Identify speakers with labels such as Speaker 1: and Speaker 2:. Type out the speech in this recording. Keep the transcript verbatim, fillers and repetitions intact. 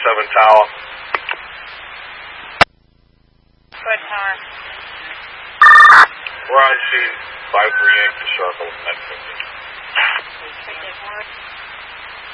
Speaker 1: seven Tower.
Speaker 2: Good, Tower.
Speaker 1: Roger, five three eight to circle.